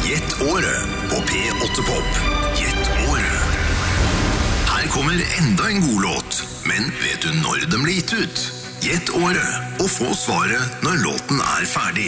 Gjett året på P8 Pop. Gjett året. Her kommer enda en god låt, men vet du når den blir gitt ut? Gjett året, og få svaret når låten er ferdig.